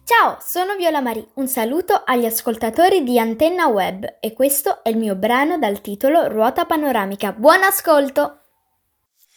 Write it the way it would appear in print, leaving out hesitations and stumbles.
Ciao, sono Viola Marie. Un saluto agli ascoltatori di Antenna Web e questo è il mio brano dal titolo Ruota panoramica. Buon ascolto!